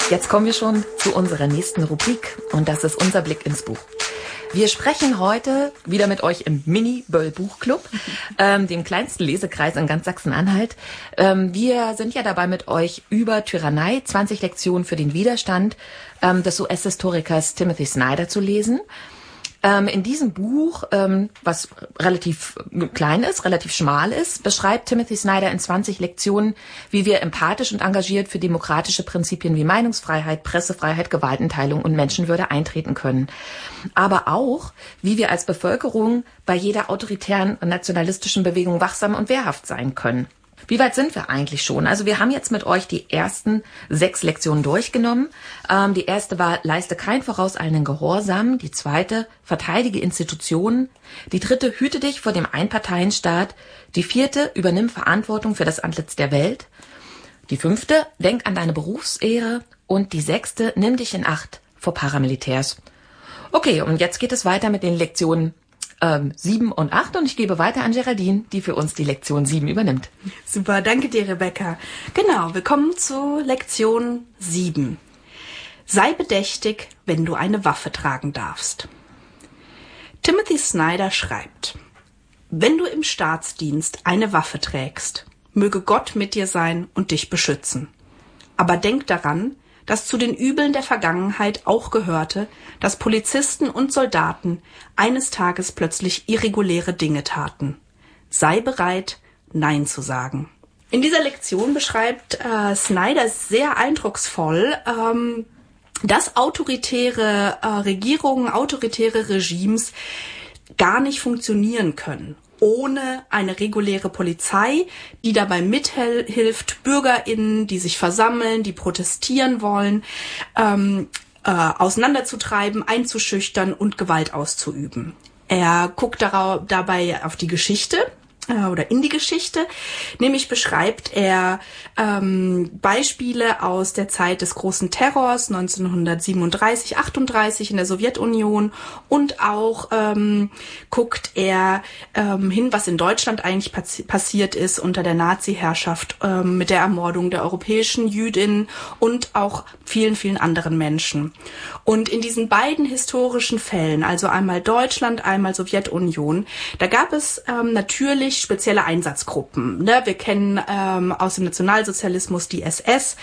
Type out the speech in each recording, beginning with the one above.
Jetzt kommen wir schon zu unserer nächsten Rubrik und das ist unser Blick ins Buch. Wir sprechen heute wieder mit euch im Mini-Böll-Buchclub, dem kleinsten Lesekreis in ganz Sachsen-Anhalt. Wir sind ja dabei mit euch über Tyrannei, 20 Lektionen für den Widerstand des US-Historikers Timothy Snyder zu lesen. In diesem Buch, was relativ klein ist, relativ schmal ist, beschreibt Timothy Snyder in 20 Lektionen, wie wir empathisch und engagiert für demokratische Prinzipien wie Meinungsfreiheit, Pressefreiheit, Gewaltenteilung und Menschenwürde eintreten können. Aber auch, wie wir als Bevölkerung bei jeder autoritären und nationalistischen Bewegung wachsam und wehrhaft sein können. Wie weit sind wir eigentlich schon? Also wir haben jetzt mit euch die ersten 6 Lektionen durchgenommen. Die erste war, leiste kein vorauseilenden Gehorsam. Die zweite, verteidige Institutionen. Die dritte, hüte dich vor dem Einparteienstaat. Die vierte, übernimm Verantwortung für das Antlitz der Welt. Die fünfte, denk an deine Berufsehre. Und die sechste, nimm dich in Acht vor Paramilitärs. Okay, und jetzt geht es weiter mit den Lektionen 7 und 8 und ich gebe weiter an Geraldine, die für uns die Lektion 7 übernimmt. Super, danke dir, Rebecca. Genau, wir kommen zu Lektion 7. Sei bedächtig, wenn du eine Waffe tragen darfst. Timothy Snyder schreibt: Wenn du im Staatsdienst eine Waffe trägst, möge Gott mit dir sein und dich beschützen. Aber denk daran, dass zu den Übeln der Vergangenheit auch gehörte, dass Polizisten und Soldaten eines Tages plötzlich irreguläre Dinge taten. Sei bereit, Nein zu sagen. In dieser Lektion beschreibt Snyder sehr eindrucksvoll, dass autoritäre Regierungen, autoritäre Regimes gar nicht funktionieren können ohne eine reguläre Polizei, die dabei mithilft, BürgerInnen, die sich versammeln, die protestieren wollen, auseinanderzutreiben, einzuschüchtern und Gewalt auszuüben. Er guckt dabei auf die Geschichte oder in die Geschichte, nämlich beschreibt er Beispiele aus der Zeit des großen Terrors 1937, 38 in der Sowjetunion und auch guckt er hin, was in Deutschland eigentlich passiert ist unter der Nazi-Herrschaft mit der Ermordung der europäischen Jüdinnen und auch vielen, vielen anderen Menschen. Und in diesen beiden historischen Fällen, also einmal Deutschland, einmal Sowjetunion, da gab es natürlich spezielle Einsatzgruppen. Ne? Wir kennen aus dem Nationalsozialismus die SS.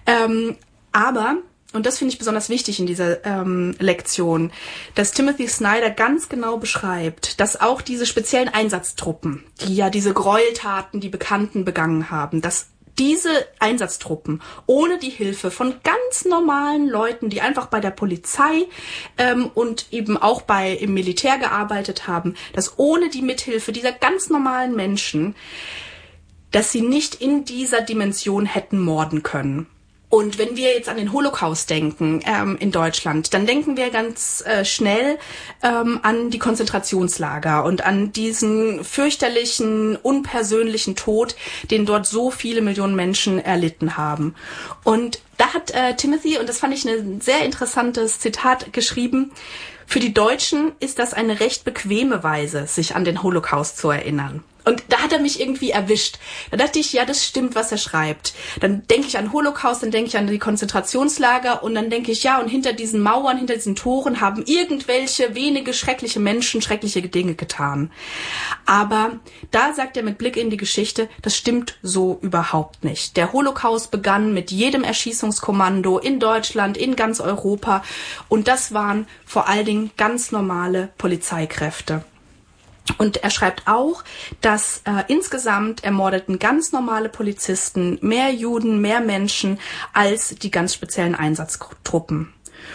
Aber, und das finde ich besonders wichtig in dieser Lektion, dass Timothy Snyder ganz genau beschreibt, dass auch diese speziellen Einsatztruppen, die ja diese Gräueltaten, die Bekannten begangen haben, dass diese Einsatztruppen ohne die Hilfe von ganz normalen Leuten, die einfach bei der Polizei und eben auch im Militär gearbeitet haben, dass ohne die Mithilfe dieser ganz normalen Menschen, dass sie nicht in dieser Dimension hätten morden können. Und wenn wir jetzt an den Holocaust denken in Deutschland, dann denken wir ganz schnell an die Konzentrationslager und an diesen fürchterlichen, unpersönlichen Tod, den dort so viele Millionen Menschen erlitten haben. Und da hat Timothy, und das fand ich ein sehr interessantes Zitat, geschrieben: Für die Deutschen ist das eine recht bequeme Weise, sich an den Holocaust zu erinnern. Und da hat er mich irgendwie erwischt. Da dachte ich, ja, das stimmt, was er schreibt. Dann denke ich an Holocaust, dann denke ich an die Konzentrationslager und dann denke ich, ja, und hinter diesen Mauern, hinter diesen Toren haben irgendwelche wenige schreckliche Menschen schreckliche Dinge getan. Aber da sagt er mit Blick in die Geschichte, das stimmt so überhaupt nicht. Der Holocaust begann mit jedem Erschießungskommando in Deutschland, in ganz Europa. Und das waren vor allen Dingen ganz normale Polizeikräfte. Und er schreibt auch, dass insgesamt ermordeten ganz normale Polizisten mehr Juden, mehr Menschen als die ganz speziellen Einsatztruppen.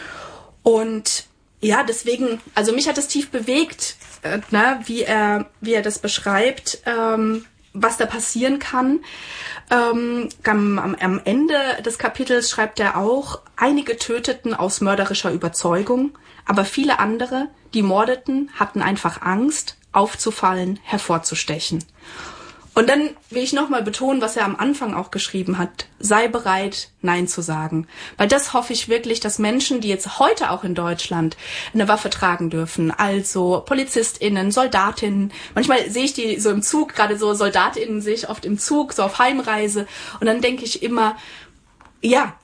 Und ja, deswegen, also mich hat es tief bewegt, wie er das beschreibt, was da passieren kann. Am Ende des Kapitels schreibt er auch, einige töteten aus mörderischer Überzeugung, aber viele andere, die mordeten, hatten einfach Angst, aufzufallen, hervorzustechen. Und dann will ich nochmal betonen, was er am Anfang auch geschrieben hat. Sei bereit, Nein zu sagen. Weil das hoffe ich wirklich, dass Menschen, die jetzt heute auch in Deutschland eine Waffe tragen dürfen, also PolizistInnen, SoldatInnen, manchmal sehe ich die so im Zug, gerade so SoldatInnen sehe ich oft im Zug, so auf Heimreise. Und dann denke ich immer, ja,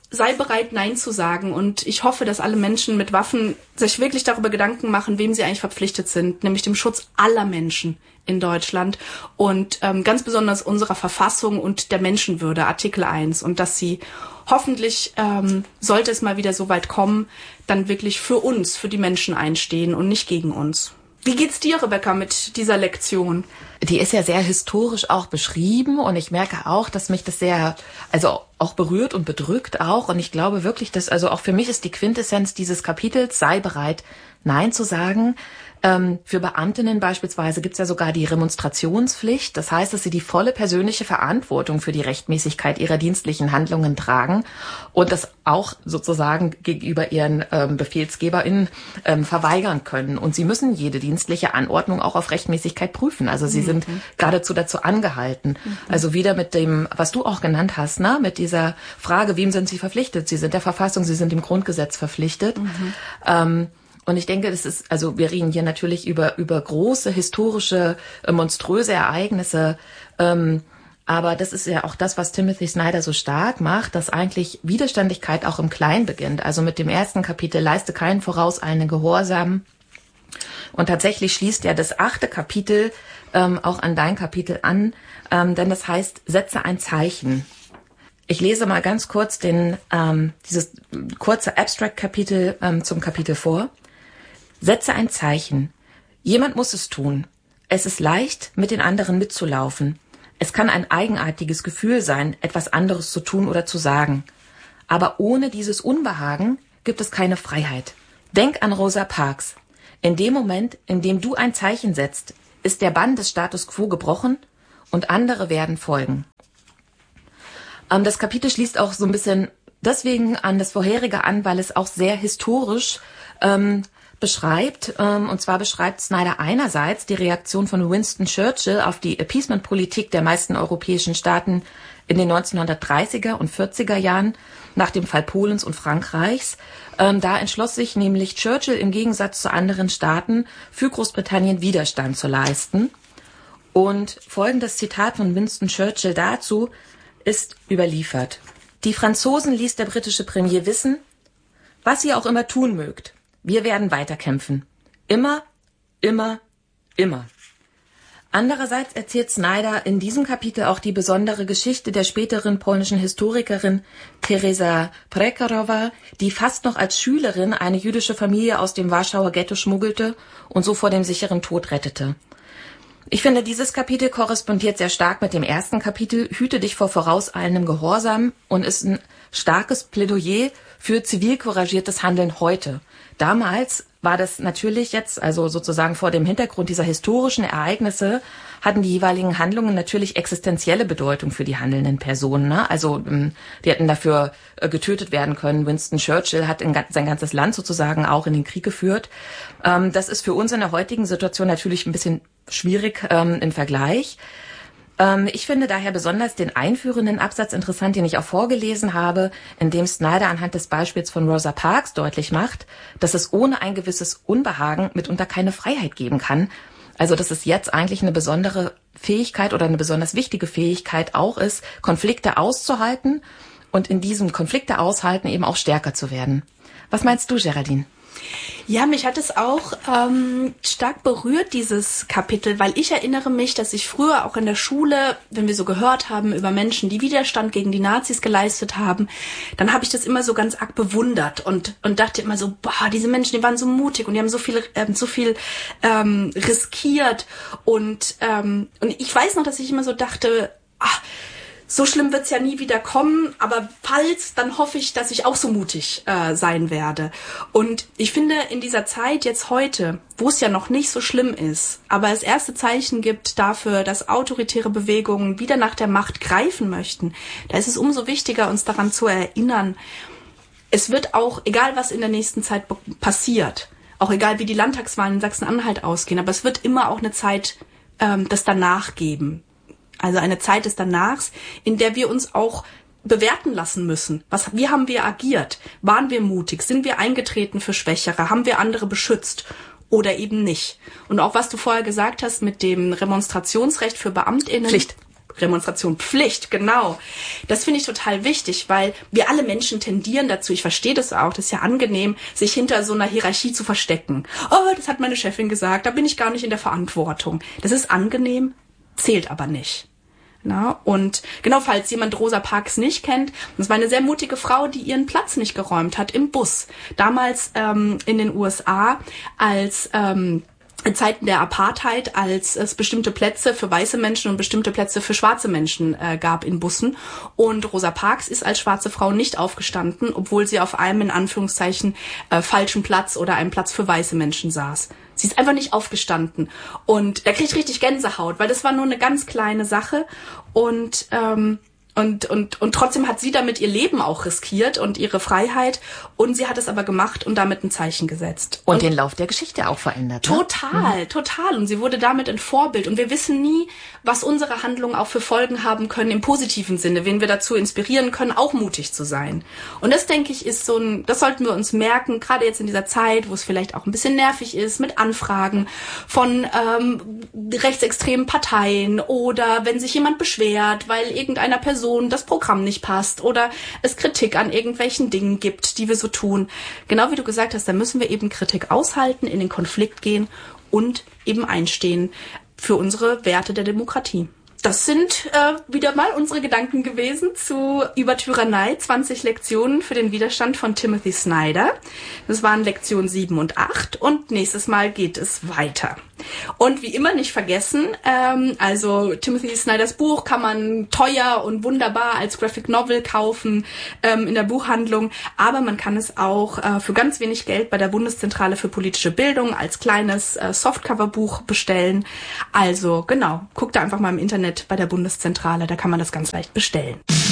sei bereit, Nein zu sagen. Und ich hoffe, dass alle Menschen mit Waffen sich wirklich darüber Gedanken machen, wem sie eigentlich verpflichtet sind, nämlich dem Schutz aller Menschen in Deutschland und ganz besonders unserer Verfassung und der Menschenwürde, Artikel 1. Und dass sie hoffentlich, sollte es mal wieder so weit kommen, dann wirklich für uns, für die Menschen einstehen und nicht gegen uns. Wie geht's dir, Rebecca, mit dieser Lektion? Die ist ja sehr historisch auch beschrieben und ich merke auch, dass mich das sehr, also auch berührt und bedrückt auch. Und ich glaube wirklich, dass, also auch für mich ist die Quintessenz dieses Kapitels, sei bereit, Nein zu sagen. Für Beamtinnen beispielsweise gibt es ja sogar die Remonstrationspflicht. Das heißt, dass sie die volle persönliche Verantwortung für die Rechtmäßigkeit ihrer dienstlichen Handlungen tragen und das auch sozusagen gegenüber ihren BefehlsgeberInnen verweigern können. Und sie müssen jede dienstliche Anordnung auch auf Rechtmäßigkeit prüfen. Also sie sind geradezu dazu angehalten. Also wieder mit dem, was du auch genannt hast, ne, mit dieser Frage, wem sind sie verpflichtet? Sie sind der Verfassung, sie sind dem Grundgesetz verpflichtet. Und ich denke, das ist, also wir reden hier natürlich über große, historische, monströse Ereignisse. Aber das ist ja auch das, was Timothy Snyder so stark macht, dass eigentlich Widerständigkeit auch im Kleinen beginnt. Also mit dem ersten Kapitel, leiste keinen vorauseilenden Gehorsam. Und tatsächlich schließt ja das 8. Kapitel auch an dein Kapitel an, denn das heißt, setze ein Zeichen. Ich lese mal ganz kurz dieses kurze Abstract-Kapitel zum Kapitel vor. Setze ein Zeichen. Jemand muss es tun. Es ist leicht, mit den anderen mitzulaufen. Es kann ein eigenartiges Gefühl sein, etwas anderes zu tun oder zu sagen. Aber ohne dieses Unbehagen gibt es keine Freiheit. Denk an Rosa Parks. In dem Moment, in dem du ein Zeichen setzt, ist der Bann des Status quo gebrochen und andere werden folgen. Das Kapitel schließt auch so ein bisschen deswegen an das vorherige an, weil es auch sehr historisch beschreibt. Und zwar beschreibt Snyder einerseits die Reaktion von Winston Churchill auf die Appeasement-Politik der meisten europäischen Staaten in den 1930er und 40er Jahren nach dem Fall Polens und Frankreichs. Da entschloss sich nämlich Churchill im Gegensatz zu anderen Staaten für Großbritannien Widerstand zu leisten. Und folgendes Zitat von Winston Churchill dazu ist überliefert. Die Franzosen ließ der britische Premier wissen, was ihr auch immer tun mögt. Wir werden weiterkämpfen. Immer, immer, immer. Andererseits erzählt Snyder in diesem Kapitel auch die besondere Geschichte der späteren polnischen Historikerin Teresa Prekarowa, die fast noch als Schülerin eine jüdische Familie aus dem Warschauer Ghetto schmuggelte und so vor dem sicheren Tod rettete. Ich finde, dieses Kapitel korrespondiert sehr stark mit dem ersten Kapitel, Hüte dich vor vorauseilendem Gehorsam, und ist ein starkes Plädoyer für zivil couragiertes Handeln heute. Damals war das natürlich jetzt, also sozusagen vor dem Hintergrund dieser historischen Ereignisse, hatten die jeweiligen Handlungen natürlich existenzielle Bedeutung für die handelnden Personen. Ne? Also die hätten dafür getötet werden können. Winston Churchill hat sein ganzes Land sozusagen auch in den Krieg geführt. Das ist für uns in der heutigen Situation natürlich ein bisschen schwierig im Vergleich. Ich finde daher besonders den einführenden Absatz interessant, den ich auch vorgelesen habe, in dem Snyder anhand des Beispiels von Rosa Parks deutlich macht, dass es ohne ein gewisses Unbehagen mitunter keine Freiheit geben kann. Also dass es jetzt eigentlich eine besondere Fähigkeit oder eine besonders wichtige Fähigkeit auch ist, Konflikte auszuhalten und in diesem Konflikte aushalten eben auch stärker zu werden. Was meinst du, Geraldine? Ja, mich hat es auch stark berührt, dieses Kapitel, weil ich erinnere mich, dass ich früher auch in der Schule, wenn wir so gehört haben über Menschen, die Widerstand gegen die Nazis geleistet haben, dann habe ich das immer so ganz arg bewundert und dachte immer so, boah, diese Menschen, die waren so mutig und die haben so viel riskiert und ich weiß noch, dass ich immer so dachte, so schlimm wird's ja nie wieder kommen, aber falls, dann hoffe ich, dass ich auch so mutig sein werde. Und ich finde, in dieser Zeit jetzt heute, wo es ja noch nicht so schlimm ist, aber es erste Zeichen gibt dafür, dass autoritäre Bewegungen wieder nach der Macht greifen möchten, da ist es umso wichtiger, uns daran zu erinnern, es wird auch, egal was in der nächsten Zeit passiert, auch egal wie die Landtagswahlen in Sachsen-Anhalt ausgehen, aber es wird immer auch eine Zeit des Danach geben. Also eine Zeit des Danachs, in der wir uns auch bewerten lassen müssen. Wie haben wir agiert? Waren wir mutig? Sind wir eingetreten für Schwächere? Haben wir andere beschützt? Oder eben nicht? Und auch was du vorher gesagt hast mit dem Remonstrationsrecht für BeamtInnen. Pflicht. Demonstration Pflicht, genau. Das finde ich total wichtig, weil wir alle Menschen tendieren dazu, ich verstehe das auch, das ist ja angenehm, sich hinter so einer Hierarchie zu verstecken. Oh, das hat meine Chefin gesagt, da bin ich gar nicht in der Verantwortung. Das ist angenehm, zählt aber nicht. Na, und genau, falls jemand Rosa Parks nicht kennt, das war eine sehr mutige Frau, die ihren Platz nicht geräumt hat im Bus. Damals in den USA, als in Zeiten der Apartheid, als es bestimmte Plätze für weiße Menschen und bestimmte Plätze für schwarze Menschen gab in Bussen. Und Rosa Parks ist als schwarze Frau nicht aufgestanden, obwohl sie auf einem, in Anführungszeichen, falschen Platz oder einem Platz für weiße Menschen saß. Sie ist einfach nicht aufgestanden. Und da krieg ich richtig Gänsehaut, weil das war nur eine ganz kleine Sache. Und trotzdem hat sie damit ihr Leben auch riskiert und ihre Freiheit. Und sie hat es aber gemacht und damit ein Zeichen gesetzt. Und den Lauf der Geschichte auch verändert. Total, total. Und sie wurde damit ein Vorbild. Und wir wissen nie, was unsere Handlungen auch für Folgen haben können im positiven Sinne, wen wir dazu inspirieren können, auch mutig zu sein. Und das, denke ich, ist das sollten wir uns merken, gerade jetzt in dieser Zeit, wo es vielleicht auch ein bisschen nervig ist mit Anfragen von rechtsextremen Parteien oder wenn sich jemand beschwert, weil irgendeiner Person das Programm nicht passt oder es Kritik an irgendwelchen Dingen gibt, die wir so tun. Genau wie du gesagt hast, da müssen wir eben Kritik aushalten, in den Konflikt gehen und eben einstehen für unsere Werte der Demokratie. Das sind wieder mal unsere Gedanken gewesen zu Über Tyrannei, 20 Lektionen für den Widerstand von Timothy Snyder. Das waren Lektion 7 und 8 und nächstes Mal geht es weiter. Und wie immer nicht vergessen, also Timothy Snyders Buch kann man teuer und wunderbar als Graphic Novel kaufen in der Buchhandlung, aber man kann es auch für ganz wenig Geld bei der Bundeszentrale für politische Bildung als kleines Softcover-Buch bestellen. Also genau, guckt da einfach mal im Internet bei der Bundeszentrale, da kann man das ganz leicht bestellen.